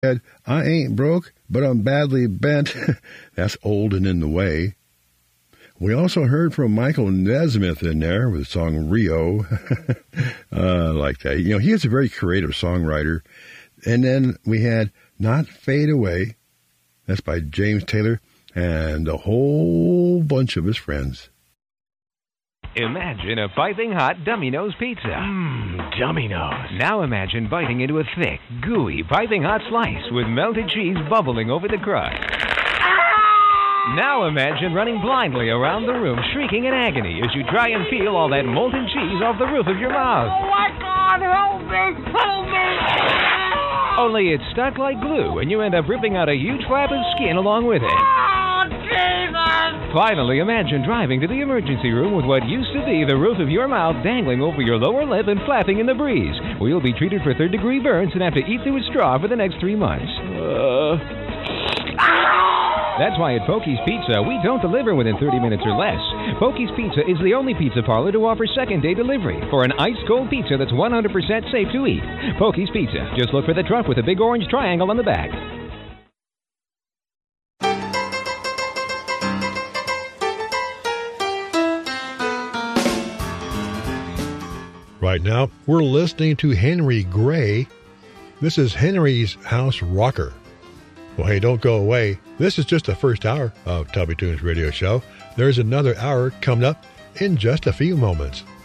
said, I ain't broke, but I'm badly bent. That's Old and in the Way. We also heard from Michael Nesmith in there with the song Rio. Like that. You know, he is a very creative songwriter. And then we had Not Fade Away. That's by James Taylor and a whole bunch of his friends. Imagine a piping hot Domino's pizza. Domino's. Now imagine biting into a thick, gooey, piping hot slice with melted cheese bubbling over the crust. Now imagine running blindly around the room, shrieking in agony as you try and peel all that molten cheese off the roof of your mouth. Oh my God, help me, help me! Only it's stuck like glue, and you end up ripping out a huge flap of skin along with it. Oh, Jesus! Finally, imagine driving to the emergency room with what used to be the roof of your mouth dangling over your lower lip and flapping in the breeze, where you'll be treated for third-degree burns and have to eat through a straw for the next 3 months. That's why at Pokey's Pizza, we don't deliver within 30 minutes or less. Pokey's Pizza is the only pizza parlor to offer second-day delivery for an ice-cold pizza that's 100% safe to eat. Pokey's Pizza. Just look for the truck with a big orange triangle on the back. Right now, we're listening to Henry Gray. This is Henry's House Rocker. Well, hey, don't go away. This is just the first hour of Tubby Tunes Radio Show. There's another hour coming up in just a few moments.